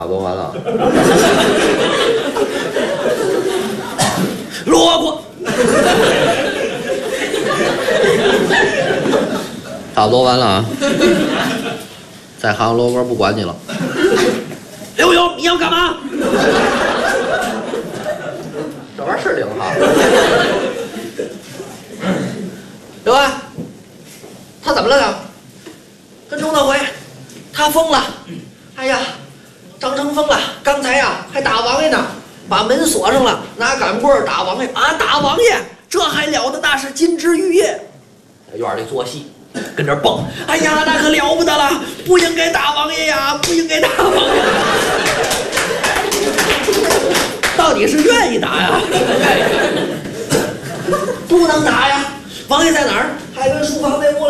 差不多完了。 萝卜， 差不多完了啊！再行萝卜不管你了。 刘勇，你要干嘛？ 这玩意儿是领哈。 刘安，他怎么了呢？跟钟大辉，他疯了！哎呀，张成疯了！刚才呀还打王爷呢，把门锁上了，拿杆棍打王爷啊！打王爷，这还了得？那是金枝玉叶。在院里做戏，跟这蹦。哎呀，那可了不得了！不应该打王爷呀，不应该打王爷。到底是愿意打呀，不能打呀！王爷在哪儿？海伦书房那屋里。